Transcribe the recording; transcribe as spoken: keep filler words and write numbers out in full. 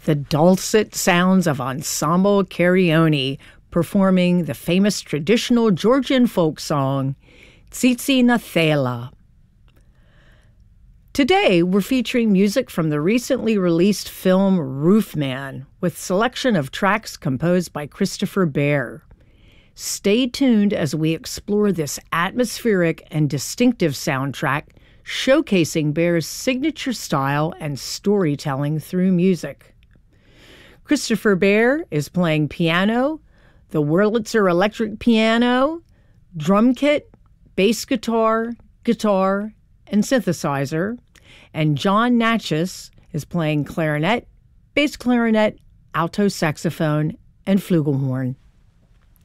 the dulcet sounds of Ensemble Carioni performing the famous traditional Georgian folk song, Tsitsi na Thela. Today, we're featuring music from the recently released film Roofman, with selection of tracks composed by Christopher Bear. Stay tuned as we explore this atmospheric and distinctive soundtrack, showcasing Bear's signature style and storytelling through music. Christopher Bear is playing piano, the Wurlitzer electric piano, drum kit, bass guitar, guitar, and synthesizer, and John Natchez is playing clarinet, bass clarinet, alto saxophone, and flugelhorn.